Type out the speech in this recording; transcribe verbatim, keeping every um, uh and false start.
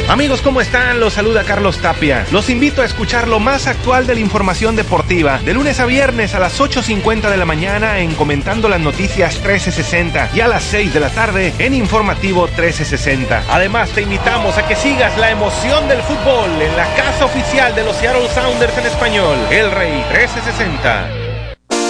Amigos, ¿cómo están? Los saluda Carlos Tapia. Los invito a escuchar lo más actual de la información deportiva, de lunes a viernes a las ocho cincuenta de la mañana en Comentando las Noticias trece sesenta y a las seis de la tarde en Informativo trece sesenta. Además, te invitamos a que sigas la emoción del fútbol en la casa oficial de los Seattle Sounders en español, El Rey trece sesenta.